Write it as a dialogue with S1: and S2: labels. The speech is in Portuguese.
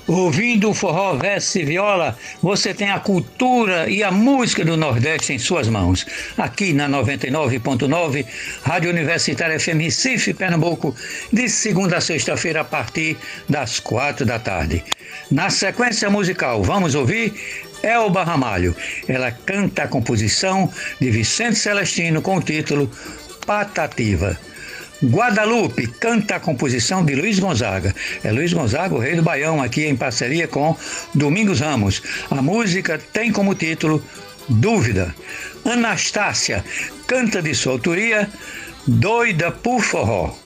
S1: Ouvindo o forró, verso e viola, você tem a cultura e a música do Nordeste em suas mãos. Aqui na 99.9, Rádio Universitária FM Recife, Pernambuco, de segunda a sexta-feira a partir das 4 da tarde. Na sequência musical, vamos ouvir Elba Ramalho. Ela canta a composição de Vicente Celestino com o título Patativa. Guadalupe canta a composição de Luiz Gonzaga. É Luiz Gonzaga, o rei do Baião, aqui em parceria com Domingos Ramos. A música tem como título Dúvida. Anastácia canta de sua autoria Doida por Forró.